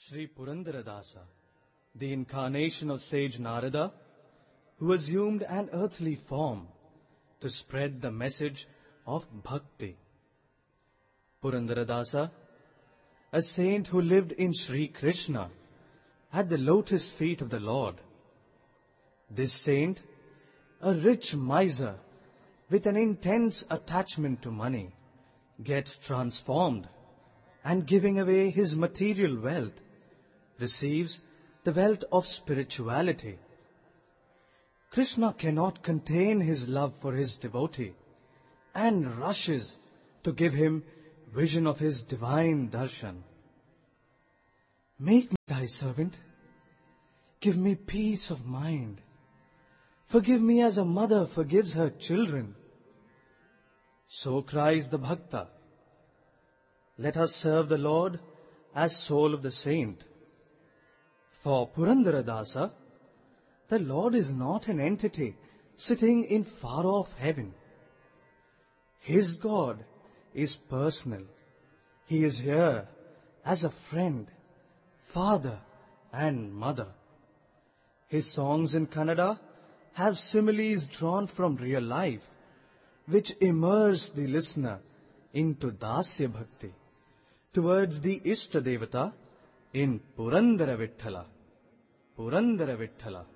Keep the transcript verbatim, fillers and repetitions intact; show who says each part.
Speaker 1: Sri Purandaradasa, the incarnation of sage Narada, who assumed an earthly form to spread the message of bhakti. Purandaradasa, a saint who lived in Sri Krishna, at the lotus feet of the Lord. This saint, a rich miser with an intense attachment to money, gets transformed and, giving away his material wealth, receives the wealth of spirituality. Krishna cannot contain his love for his devotee and rushes to give him vision of his divine darshan. Make me thy servant. Give me peace of mind. Forgive me as a mother forgives her children. So cries the bhakta. Let us serve the Lord as soul of the saint. For Purandaradasa, the Lord is not an entity sitting in far-off heaven. His God is personal. He is here as a friend, father and mother. His songs in Kannada have similes drawn from real life, which immerse the listener into Dasya Bhakti towards the Ishta Devata in Purandara Vithala. Purandara Vithala.